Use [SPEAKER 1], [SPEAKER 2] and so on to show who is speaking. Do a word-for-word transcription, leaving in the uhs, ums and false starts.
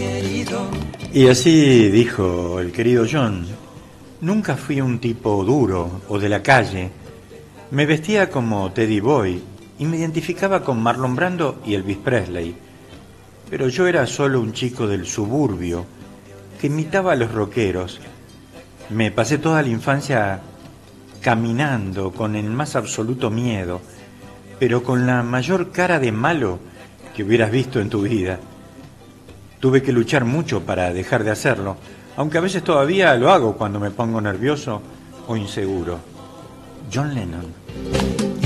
[SPEAKER 1] Y así dijo el querido John: nunca fui un tipo duro o de la calle. Me vestía como Teddy Boy y me identificaba con Marlon Brando y Elvis Presley. Pero yo era solo un chico del suburbio que imitaba a los rockeros. Me pasé toda la infancia caminando con el más absoluto miedo, pero con la mayor cara de malo que hubieras visto en tu vida. Tuve que luchar mucho para dejar de hacerlo, aunque a veces todavía lo hago cuando me pongo nervioso o inseguro. John Lennon.